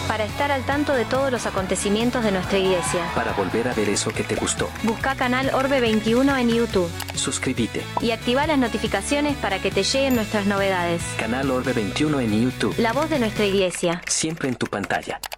Para estar al tanto de todos los acontecimientos de nuestra iglesia. Para volver a ver eso que te gustó. Busca Canal Orbe 21 en YouTube. Suscríbete. Y activa las notificaciones para que te lleguen nuestras novedades. Canal Orbe 21 en YouTube. La voz de nuestra iglesia. Siempre en tu pantalla.